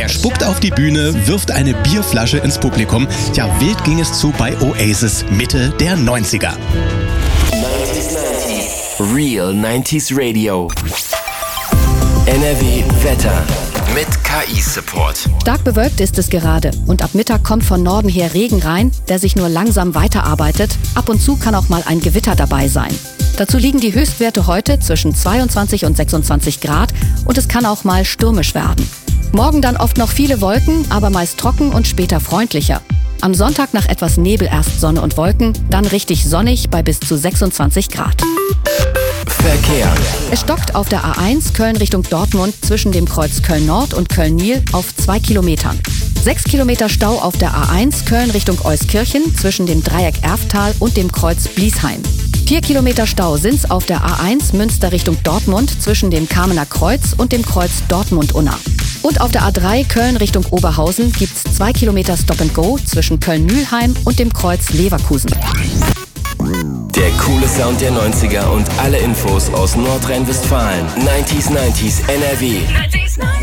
spuckt auf die Bühne, wirft eine Bierflasche ins Publikum. Ja, wild ging es zu bei Oasis Mitte der 90er. 90s. Real 90s Radio. NRW Wetter mit KI-Support. Stark bewölkt ist es gerade und ab Mittag kommt von Norden her Regen rein, der sich nur langsam weiterarbeitet. Ab und zu kann auch mal ein Gewitter dabei sein. Dazu liegen die Höchstwerte heute zwischen 22 und 26 Grad und es kann auch mal stürmisch werden. Morgen dann oft noch viele Wolken, aber meist trocken und später freundlicher. Am Sonntag nach etwas Nebel erst Sonne und Wolken, dann richtig sonnig bei bis zu 26 Grad. Verkehr. Es stockt auf der A1 Köln Richtung Dortmund zwischen dem Kreuz Köln-Nord und Köln-Nil auf 2 Kilometern. 6 Kilometer Stau auf der A1 Köln Richtung Euskirchen zwischen dem Dreieck Erftal und dem Kreuz Bliesheim. 4 Kilometer Stau sind's auf der A1 Münster Richtung Dortmund zwischen dem Kamener Kreuz und dem Kreuz Dortmund-Unna. Und auf der A3 Köln Richtung Oberhausen gibt's 2 Kilometer Stop-and-Go zwischen Köln-Mülheim und dem Kreuz Leverkusen. Der coole Sound der 90er und alle Infos aus Nordrhein-Westfalen. 90s NRW.